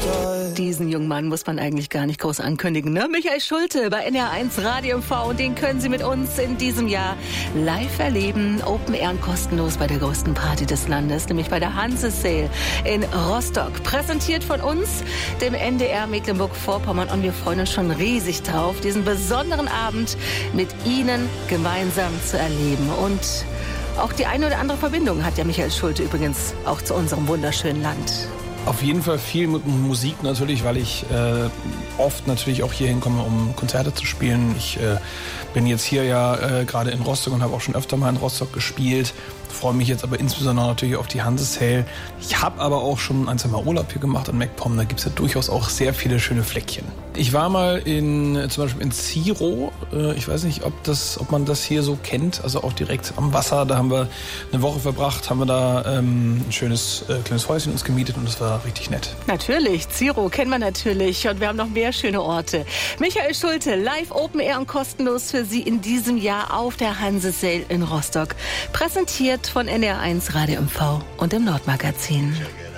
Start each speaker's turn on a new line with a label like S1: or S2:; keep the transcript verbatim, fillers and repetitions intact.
S1: Diesen jungen Mann muss man eigentlich gar nicht groß ankündigen, ne? Michael Schulte bei N R eins Radio M V, und den können Sie mit uns in diesem Jahr live erleben. Open Air und kostenlos bei der größten Party des Landes, nämlich bei der Hanse Sale in Rostock. Präsentiert von uns, dem N D R Mecklenburg-Vorpommern, und wir freuen uns schon riesig drauf, diesen besonderen Abend mit Ihnen gemeinsam zu erleben. Und auch die eine oder andere Verbindung hat ja Michael Schulte übrigens auch zu unserem wunderschönen Land.
S2: Auf jeden Fall viel mit Musik natürlich, weil ich äh, oft natürlich auch hier hinkomme, um Konzerte zu spielen. Ich äh, bin jetzt hier ja äh, gerade in Rostock und habe auch schon öfter mal in Rostock gespielt. Freue mich jetzt aber insbesondere natürlich auf die Hanse Sale. Ich habe aber auch schon ein, zwei Mal Urlaub hier gemacht an MacPom. Da gibt es ja durchaus auch sehr viele schöne Fleckchen. Ich war mal in, zum Beispiel in Ziro. Ich weiß nicht, ob, das, ob man das hier so kennt. Also auch direkt am Wasser. Da haben wir eine Woche verbracht, haben wir da ähm, ein schönes äh, kleines Häuschen uns gemietet, und das war richtig nett.
S1: Natürlich, Ziro kennen wir natürlich, und wir haben noch mehr schöne Orte. Michael Schulte, live Open Air und kostenlos für Sie in diesem Jahr auf der Hanse Sale in Rostock. Präsentiert von N R eins Radio M V und dem Nordmagazin.